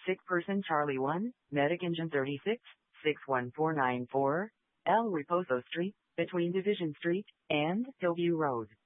Sick person Charlie 1, Medic Engine 36, 61494, El Reposo Street, between Division Street and Hillview Road.